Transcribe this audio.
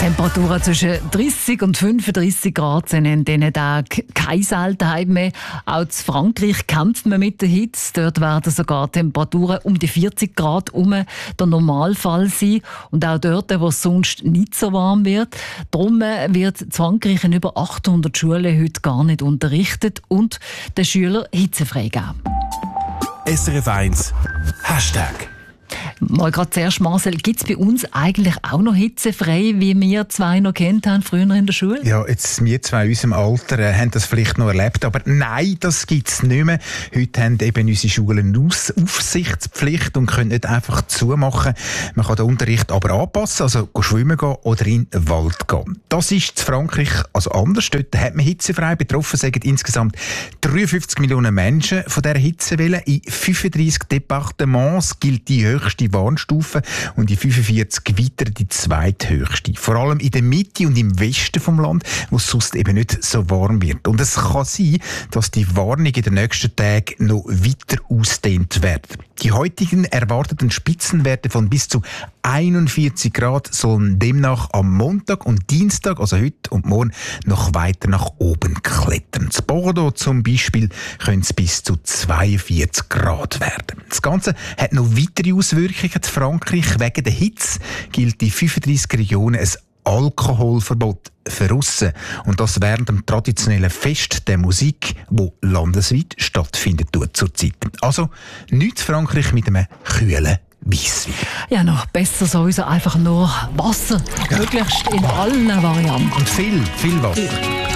Temperaturen zwischen 30 und 35 Grad sind in diesen Tagen keine Seltenheit mehr. Auch in Frankreich kämpft man mit der Hitze. Dort werden sogar Temperaturen um die 40 Grad der Normalfall sein. Und auch dort, wo es sonst nicht so warm wird. Darum wird in Frankreich in über 800 Schulen heute gar nicht unterrichtet und den Schülern hitzefrei geben. SRF 1 Hashtag. Mal gerade zuerst, Marcel, gibt es bei uns eigentlich auch noch hitzefrei, wie wir zwei noch kennt haben, früher in der Schule? Ja, jetzt wir zwei in unserem Alter haben das vielleicht noch erlebt, aber nein, das gibt es nicht mehr. Heute haben eben unsere Schulen eine Aufsichtspflicht und können nicht einfach zumachen. Man kann den Unterricht aber anpassen, also schwimmen gehen oder in den Wald gehen. Das ist in Frankreich also anders. Dort hat man hitzefrei. Betroffen sagen insgesamt 53 Millionen Menschen von dieser Hitzewelle. In 35 Departements gilt die höchste Warnstufe und in 45 weiter die zweithöchste. Vor allem in der Mitte und im Westen vom Land, wo es sonst eben nicht so warm wird. Und es kann sein, dass die Warnung in den nächsten Tagen noch weiter ausdehnt wird. Die heutigen erwarteten Spitzenwerte von bis zu 41 Grad sollen demnach am Montag und Dienstag, also heute und morgen, noch weiter nach oben klettern. In Bordeaux zum Beispiel können es bis zu 42 Grad werden. Das Ganze hat noch weitere Auswirkungen. In Frankreich wegen der Hitze gilt in 35 Regionen ein Alkoholverbot für Russen. Und das während dem traditionellen Fest der Musik, das landesweit stattfindet zurzeit. Also nichts Frankreich mit einem kühlen Weisswein. Ja, noch besser sowieso einfach nur Wasser. Ja. Möglichst in allen Varianten. Und viel Wasser. Ja.